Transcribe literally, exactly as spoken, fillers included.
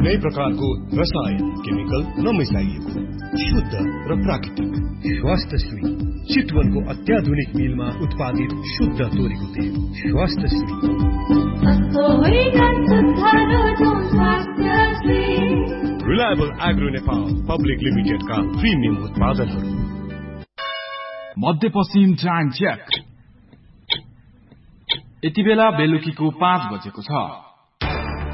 कुनै प्रकारको रसायन केमिकल नमिसाइएको शुद्ध र प्राकृतिक स्वास्थ्य श्री चितवनको अत्याधुनिक मिलमा उत्पादित शुद्ध तोरीको तेल। स्वास्थ्य Shri reliable agro Nepal public लिमिटेडका प्रिमियम उत्पादनहरू। मध्यपश्चिम टाइम चेक। यति बेला बेलुकीको पाँच बजेको छ।